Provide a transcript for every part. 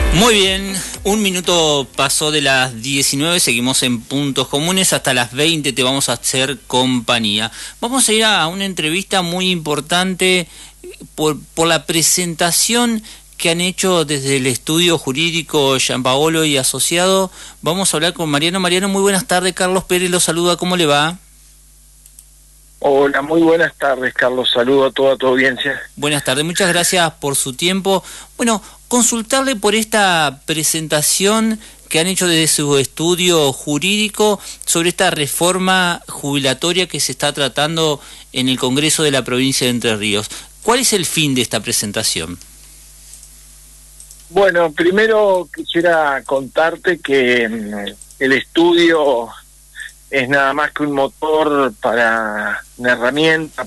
Muy bien, un minuto pasó de las 19, seguimos en Puntos Comunes, hasta las 20 te vamos a hacer compañía. Vamos a ir a una entrevista muy importante por la presentación que han hecho desde el estudio jurídico Gianpaolo y Asociado. Vamos a hablar con Mariano. Mariano, muy buenas tardes, Carlos Pérez lo saluda, ¿cómo le va? Hola, muy buenas tardes, Carlos. Saludo a toda tu audiencia. Buenas tardes, muchas gracias por su tiempo. Bueno, consultarle por esta presentación que han hecho desde su estudio jurídico sobre esta reforma jubilatoria que se está tratando en el Congreso de la provincia de Entre Ríos. ¿Cuál es el fin de esta presentación? Bueno, primero quisiera contarte que el estudio es nada más que un motor una herramienta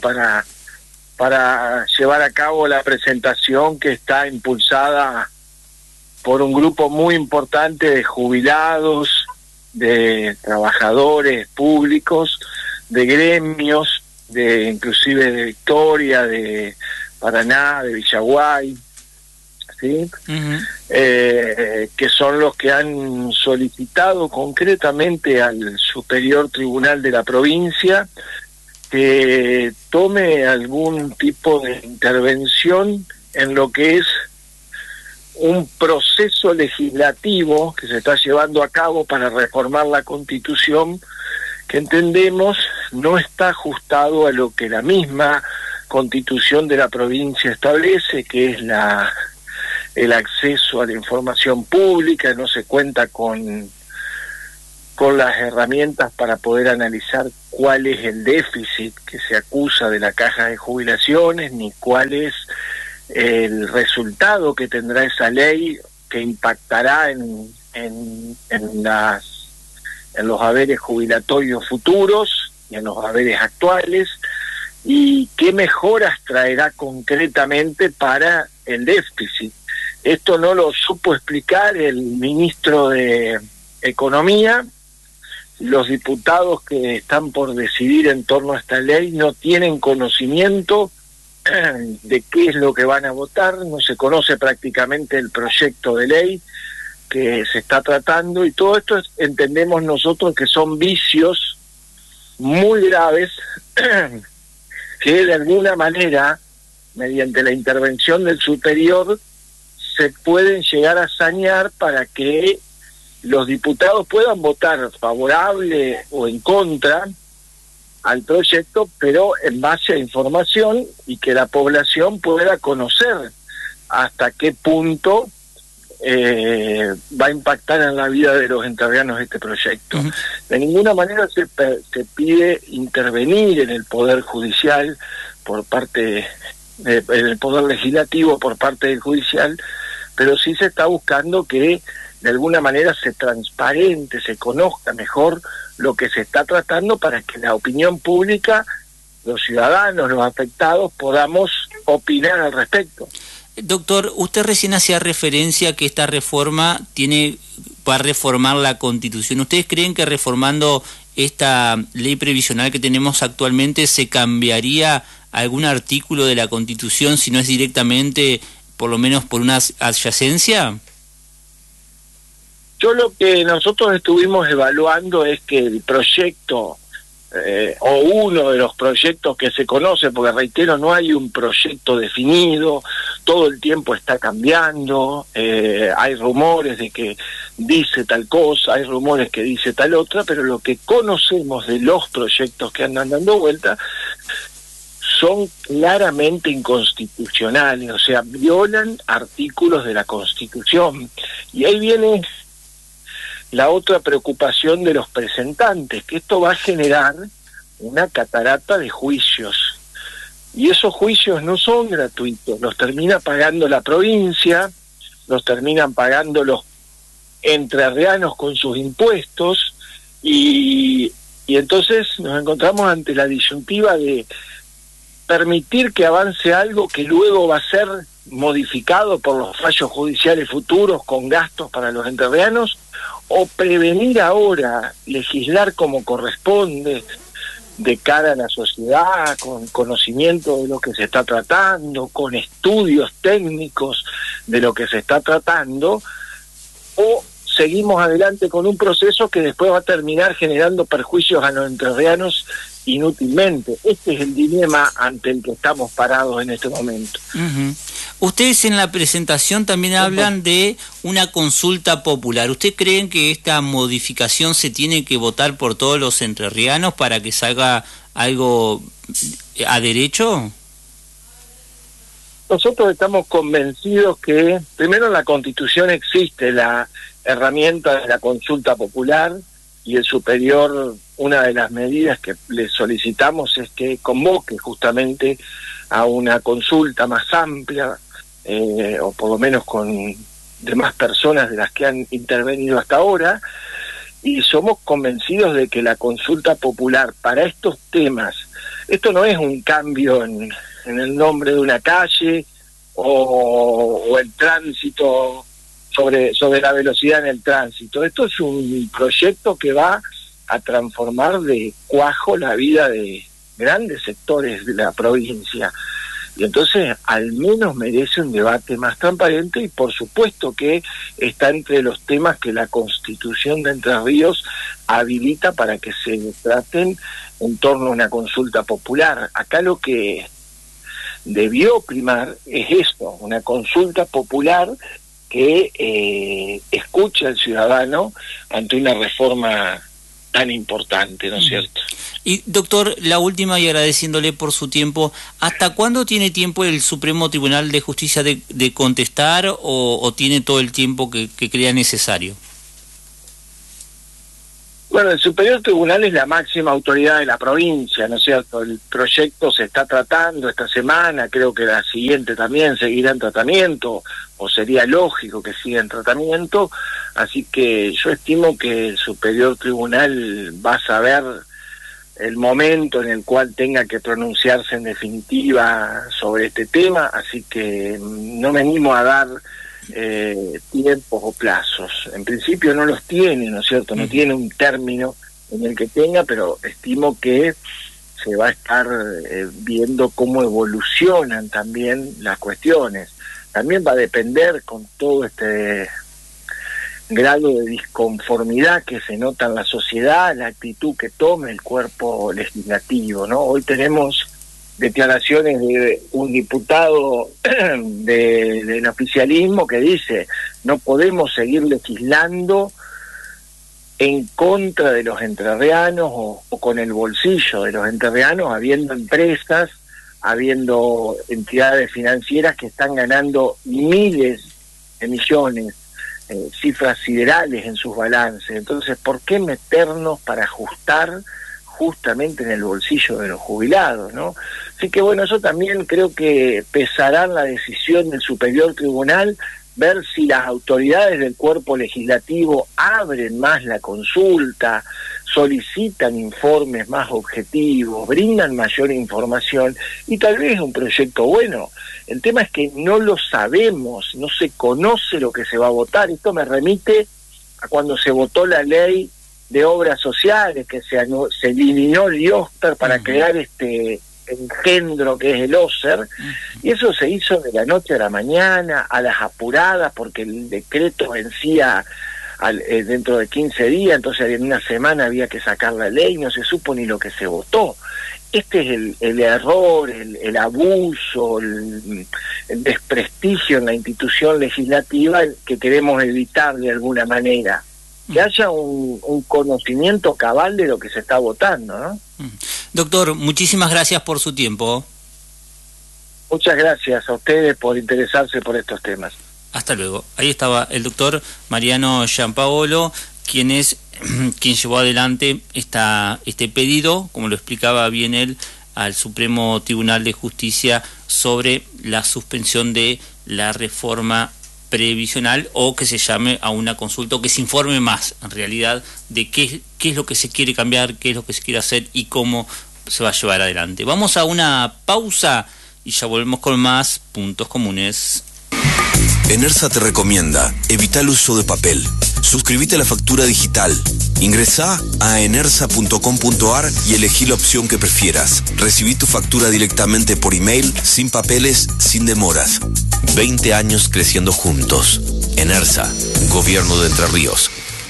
para llevar a cabo la presentación que está impulsada por un grupo muy importante de jubilados, de trabajadores públicos, de gremios, inclusive de Victoria, de Paraná, de Villaguay, ¿sí? Que son los que han solicitado concretamente al Superior Tribunal de la provincia que tome algún tipo de intervención en lo que es un proceso legislativo que se está llevando a cabo para reformar la Constitución, que entendemos no está ajustado a lo que la misma Constitución de la provincia establece, que es el acceso a la información pública. No se cuenta con las herramientas para poder analizar cuál es el déficit que se acusa de la caja de jubilaciones, ni cuál es el resultado que tendrá esa ley que impactará en los haberes jubilatorios futuros y en los haberes actuales, y qué mejoras traerá concretamente para el déficit. Esto no lo supo explicar el ministro de Economía. Los diputados que están por decidir en torno a esta ley no tienen conocimiento de qué es lo que van a votar, no se conoce prácticamente el proyecto de ley que se está tratando, y todo esto entendemos nosotros que son vicios muy graves que de alguna manera, mediante la intervención del superior, se pueden llegar a sanear para que los diputados puedan votar favorable o en contra al proyecto, pero en base a información, y que la población pueda conocer hasta qué punto va a impactar en la vida de los entrerrianos este proyecto. Uh-huh. De ninguna manera se pide intervenir en el Poder Judicial por parte, en el Poder Legislativo por parte del Judicial, pero sí se está buscando que de alguna manera se transparente, se conozca mejor lo que se está tratando, para que la opinión pública, los ciudadanos, los afectados, podamos opinar al respecto. Doctor, usted recién hacía referencia a que esta reforma va a reformar la Constitución. ¿Ustedes creen que reformando esta ley previsional que tenemos actualmente se cambiaría algún artículo de la Constitución, si no es directamente, por lo menos por una adyacencia? Yo lo que nosotros estuvimos evaluando es que el proyecto, o uno de los proyectos que se conoce, porque reitero, no hay un proyecto definido, todo el tiempo está cambiando, hay rumores de que dice tal cosa, hay rumores que dice tal otra, pero lo que conocemos de los proyectos que andan dando vuelta son claramente inconstitucionales, o sea, violan artículos de la Constitución. Y ahí viene la otra preocupación de los presentantes, que esto va a generar una catarata de juicios. Y esos juicios no son gratuitos, los termina pagando la provincia, los terminan pagando los entrerrianos con sus impuestos, y entonces nos encontramos ante la disyuntiva de permitir que avance algo que luego va a ser modificado por los fallos judiciales futuros con gastos para los entrerrianos, o prevenir ahora, legislar como corresponde, de cara a la sociedad, con conocimiento de lo que se está tratando, con estudios técnicos de lo que se está tratando, o seguimos adelante con un proceso que después va a terminar generando perjuicios a los entrerrianos inútilmente. Este es el dilema ante el que estamos parados en este momento. Ustedes en la presentación también hablan de una consulta popular. ¿Ustedes creen que esta modificación se tiene que votar por todos los entrerrianos para que salga algo a derecho? Nosotros estamos convencidos que, primero, en la Constitución existe la herramienta de la consulta popular, y el superior, una de las medidas que le solicitamos es que convoque justamente a una consulta más amplia, o por lo menos con demás personas de las que han intervenido hasta ahora, y somos convencidos de que la consulta popular para estos temas, esto no es un cambio en el nombre de una calle o el tránsito sobre la velocidad en el tránsito. Esto es un proyecto que va a transformar de cuajo la vida de grandes sectores de la provincia, y entonces al menos merece un debate más transparente, y por supuesto que está entre los temas que la Constitución de Entre Ríos habilita para que se traten en torno a una consulta popular. Acá lo que debió primar es esto, una consulta popular que escucha al ciudadano ante una reforma tan importante, ¿no es cierto? Y doctor, la última, y agradeciéndole por su tiempo, ¿hasta cuándo tiene tiempo el Supremo Tribunal de Justicia de contestar, o tiene todo el tiempo que crea necesario? Bueno, el Superior Tribunal es la máxima autoridad de la provincia, ¿no es cierto? El proyecto se está tratando esta semana, creo que la siguiente también seguirá en tratamiento, o sería lógico que siga en tratamiento, así que yo estimo que el Superior Tribunal va a saber el momento en el cual tenga que pronunciarse en definitiva sobre este tema, así que no me animo a dar tiempos o plazos. En principio no los tiene, ¿no es cierto? No tiene un término en el que tenga, pero estimo que se va a estar viendo cómo evolucionan también las cuestiones. También va a depender, con todo este grado de disconformidad que se nota en la sociedad, la actitud que tome el cuerpo legislativo, ¿no? Hoy tenemos declaraciones de un diputado del oficialismo que dice: no podemos seguir legislando en contra de los entrerrianos o con el bolsillo de los entrerrianos, habiendo empresas, habiendo entidades financieras que están ganando miles de millones, cifras siderales en sus balances. Entonces, ¿por qué meternos para ajustar justamente en el bolsillo de los jubilados, ¿no? Así que bueno, eso también creo que pesará en la decisión del Superior Tribunal, ver si las autoridades del cuerpo legislativo abren más la consulta, solicitan informes más objetivos, brindan mayor información, y tal vez es un proyecto bueno. El tema es que no lo sabemos, no se conoce lo que se va a votar. Esto me remite a cuando se votó la ley de obras sociales, que se eliminó el IOSTER para crear este engendro que es el OSER, y eso se hizo de la noche a la mañana, a las apuradas, porque el decreto vencía dentro de 15 días, entonces en una semana había que sacar la ley, no se supo ni lo que se votó. Este es el error, el abuso, el desprestigio en la institución legislativa que queremos evitar de alguna manera. Que haya un conocimiento cabal de lo que se está votando, ¿no? Doctor, muchísimas gracias por su tiempo. Muchas gracias a ustedes por interesarse por estos temas. Hasta luego. Ahí estaba el doctor Mariano Giampaolo, quien llevó adelante este pedido, como lo explicaba bien él, al Supremo Tribunal de Justicia sobre la suspensión de la reforma previsional, o que se llame a una consulta, o que se informe más en realidad de qué es lo que se quiere cambiar, qué es lo que se quiere hacer y cómo se va a llevar adelante. Vamos a una pausa y ya volvemos con más Puntos Comunes. ENERSA te recomienda: evita el uso de papel. Suscríbete a la factura digital. Ingresá a enersa.com.ar y elegí la opción que prefieras. Recibí tu factura directamente por email, sin papeles, sin demoras. 20 años creciendo juntos. ENERSA, Gobierno de Entre Ríos.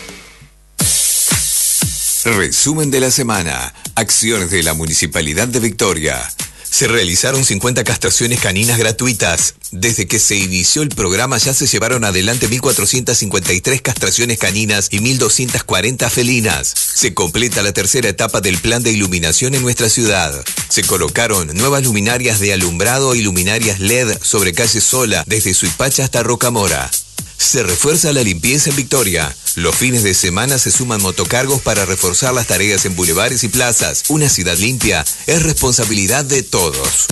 Resumen de la semana. Acciones de la Municipalidad de Victoria. Se realizaron 50 castraciones caninas gratuitas. Desde que se inició el programa ya se llevaron adelante 1.453 castraciones caninas y 1.240 felinas. Se completa la tercera etapa del plan de iluminación en nuestra ciudad. Se colocaron nuevas luminarias de alumbrado y luminarias LED sobre calle Sola, desde Suipacha hasta Rocamora. Se refuerza la limpieza en Victoria. Los fines de semana se suman motocargos para reforzar las tareas en bulevares y plazas. Una ciudad limpia es responsabilidad de todos.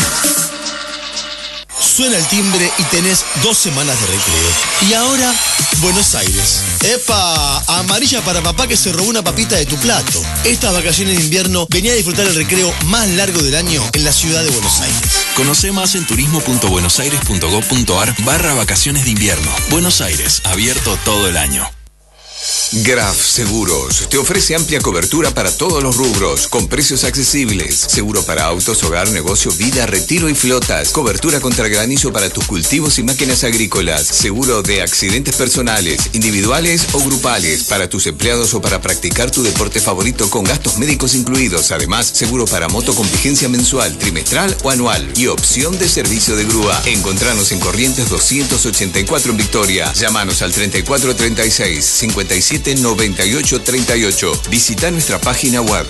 Suena el timbre y tenés 2 semanas de recreo. Y ahora, Buenos Aires. ¡Epa! Amarilla para papá que se robó una papita de tu plato. Estas vacaciones de invierno venía a disfrutar el recreo más largo del año en la ciudad de Buenos Aires. Conoce más en turismo.buenosaires.gov.ar/vacaciones de invierno. Buenos Aires, abierto todo el año. Graf Seguros te ofrece amplia cobertura para todos los rubros, con precios accesibles. Seguro para autos, hogar, negocio, vida, retiro y flotas. Cobertura contra granizo para tus cultivos y máquinas agrícolas. Seguro de accidentes personales, individuales o grupales, para tus empleados o para practicar tu deporte favorito con gastos médicos incluidos. Además, seguro para moto con vigencia mensual, trimestral o anual. Y opción de servicio de grúa. Encontranos en Corrientes 284 en Victoria. Llámanos al 3436 57 98 38. Visita nuestra página web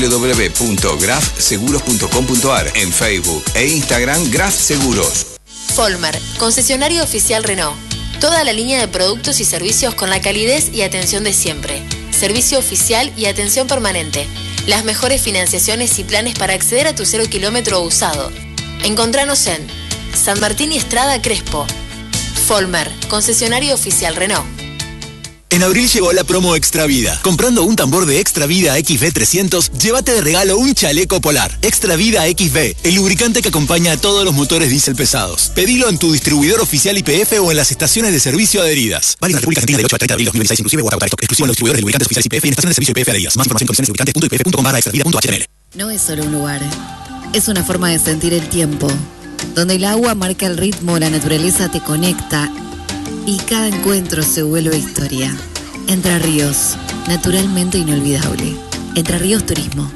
www.grafseguros.com.ar, en Facebook e Instagram Graf Seguros. Folmer, concesionario oficial Renault. Toda la línea de productos y servicios con la calidez y atención de siempre. Servicio oficial y atención permanente. Las mejores financiaciones y planes para acceder a tu 0 kilómetro usado. Encontranos en San Martín y Estrada Crespo. Folmer, concesionario oficial Renault. En abril llegó la promo Extra Vida. Comprando un tambor de Extra Vida XV300, llévate de regalo un chaleco polar. Extra Vida XV, el lubricante que acompaña a todos los motores diésel pesados. Pedilo en tu distribuidor oficial YPF o en las estaciones de servicio adheridas. Válido en la República Argentina del 8 al 30 de abril 2016, inclusive o agotar stock. Exclusivo en los distribuidores de lubricantes oficiales YPF y en estaciones de servicio YPF adheridas. Más información en condiciones.ypf.com/extravida.html. No es solo un lugar, es una forma de sentir el tiempo. Donde el agua marca el ritmo, la naturaleza te conecta y cada encuentro se vuelve historia. Entre Ríos, naturalmente inolvidable. Entre Ríos Turismo.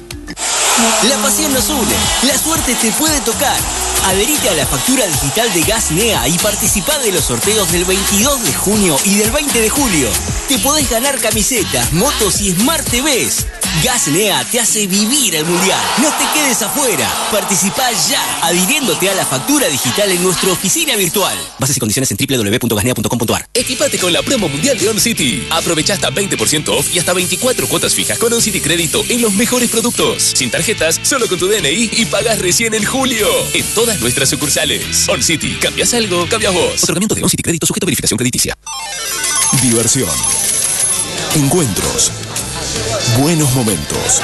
La pasión nos une, la suerte te puede tocar. Adherite a la factura digital de Gas NEA y participá de los sorteos del 22 de junio y del 20 de julio. Te podés ganar camisetas, motos y Smart TVs. Gas NEA te hace vivir el mundial. No te quedes afuera. Participá ya, adhiriéndote a la factura digital en nuestra oficina virtual. Bases y condiciones en www.gasnea.com.ar. Equipate con la promo mundial de OnCity. Aprovecha hasta 20% off y hasta 24 cuotas fijas con OnCity Crédito en los mejores productos. Sin tarjetas, solo con tu DNI y pagas recién en julio. En todas nuestras sucursales. OnCity, ¿cambias algo? Cambias vos. Otorgamiento de OnCity Crédito sujeto a verificación crediticia. Diversión. Encuentros. Buenos momentos.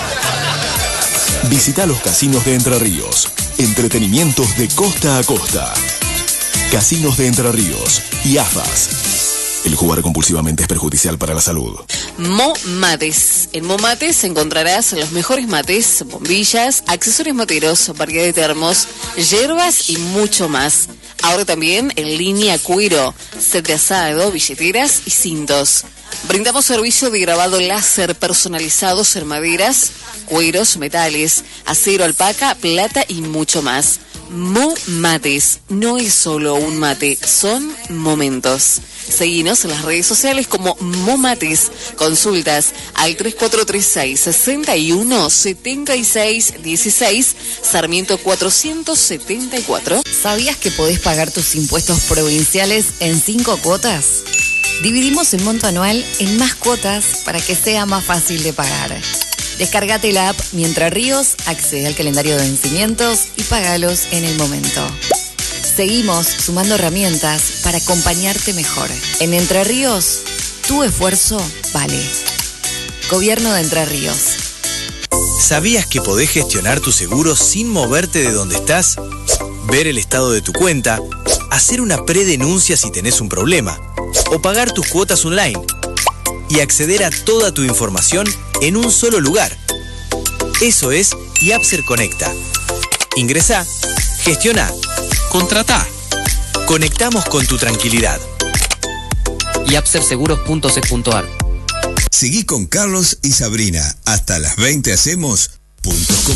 Visita los casinos de Entre Ríos. Entretenimientos de costa a costa. Casinos de Entre Ríos y AFAS. El jugar compulsivamente es perjudicial para la salud. Momates. En Momates encontrarás los mejores mates, bombillas, accesorios materos, variedad de termos, hierbas y mucho más. Ahora también en línea cuero, set de asado, billeteras y cintos. Brindamos servicio de grabado láser personalizados en maderas, cueros, metales, acero, alpaca, plata y mucho más. Momates. No es solo un mate, son momentos. Seguinos en las redes sociales como Momates. Consultas al 3436 61 76 16, Sarmiento 474. ¿Sabías que podés pagar tus impuestos provinciales en 5 cuotas? Dividimos el monto anual en más cuotas para que sea más fácil de pagar. Descárgate la app Mientras Ríos, accede al calendario de vencimientos y págalos en el momento. Seguimos sumando herramientas para acompañarte mejor. En Entre Ríos, tu esfuerzo vale. Gobierno de Entre Ríos. ¿Sabías que podés gestionar tu seguro sin moverte de donde estás? Ver el estado de tu cuenta, hacer una predenuncia si tenés un problema, o pagar tus cuotas online y acceder a toda tu información en un solo lugar. Eso es Yapser Conecta. Ingresá, gestiona, contratá. Conectamos con tu tranquilidad. y apserseguros.es.ar. Seguí con Carlos y Sabrina. Hasta las 20 hacemos puntos.